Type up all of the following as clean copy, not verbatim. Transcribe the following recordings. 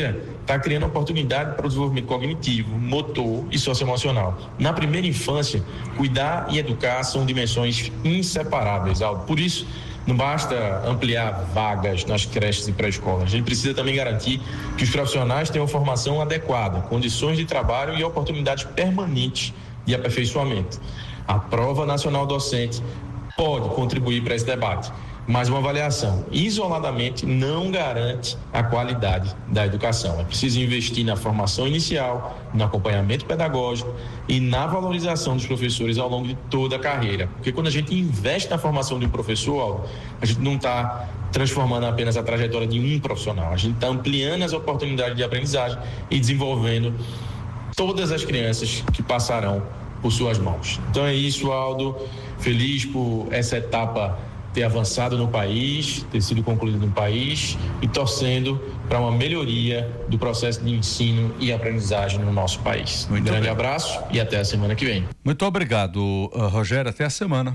financeira está criando oportunidade para o desenvolvimento cognitivo, motor e socioemocional. Na primeira infância, cuidar e educar são dimensões inseparáveis, Aldo. Por isso, não basta ampliar vagas nas creches e pré-escolas. A gente precisa também garantir que os profissionais tenham formação adequada, condições de trabalho e oportunidades permanentes de aperfeiçoamento. A Prova Nacional Docente pode contribuir para esse debate, mas uma avaliação isoladamente não garante a qualidade da educação. É preciso investir na formação inicial, no acompanhamento pedagógico e na valorização dos professores ao longo de toda a carreira. Porque quando a gente investe na formação de um professor, a gente não está transformando apenas a trajetória de um profissional, a gente está ampliando as oportunidades de aprendizagem e desenvolvendo todas as crianças que passarão por suas mãos. Então é isso, Aldo. Feliz por essa etapa ter avançado no país, ter sido concluído no país e torcendo para uma melhoria do processo de ensino e aprendizagem no nosso país. Um grande abraço e até a semana que vem. Muito obrigado, Rogério. Até a semana.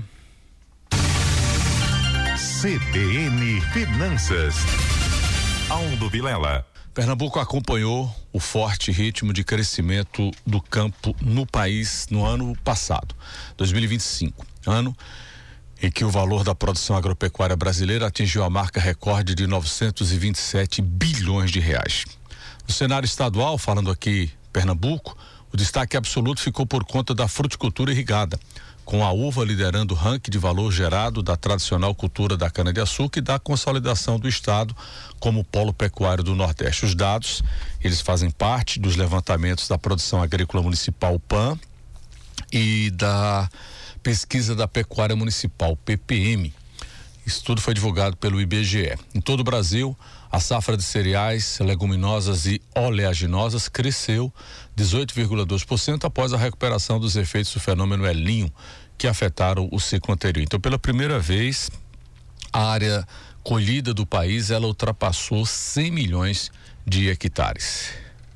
CBN Finanças. Aldo Vilela. Pernambuco acompanhou o forte ritmo de crescimento do campo no país no ano passado, 2025, ano em que o valor da produção agropecuária brasileira atingiu a marca recorde de 927 bilhões de reais. No cenário estadual, falando aqui Pernambuco, o destaque absoluto ficou por conta da fruticultura irrigada, com a uva liderando o ranking de valor gerado da tradicional cultura da cana-de-açúcar e da consolidação do estado como polo pecuário do Nordeste. Os dados, eles fazem parte dos levantamentos da produção agrícola municipal PAM e da pesquisa da pecuária municipal, PPM. Isso tudo foi divulgado pelo IBGE. Em todo o Brasil, a safra de cereais, leguminosas e oleaginosas cresceu 18,2% após a recuperação dos efeitos do fenômeno El Niño, que afetaram o ciclo anterior. Então, pela primeira vez, a área colhida do país, ela ultrapassou 100 milhões de hectares.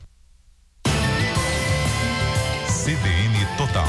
CBN Total.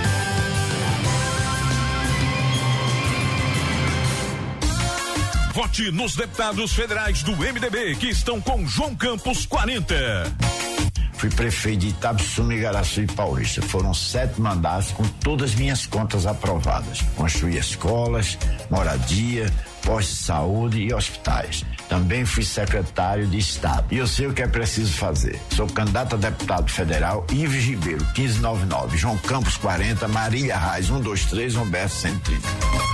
Vote nos deputados federais do MDB que estão com João Campos 40. Fui prefeito de Itabissuma, Igaraçu e Paulista. Foram 7 mandatos com todas as minhas contas aprovadas. Construí escolas, moradia, postos de saúde e hospitais. Também fui secretário de Estado. E eu sei o que é preciso fazer. Sou candidato a deputado federal, Ives Ribeiro, 1599, João Campos 40, Marília Reis, 123, Humberto 130.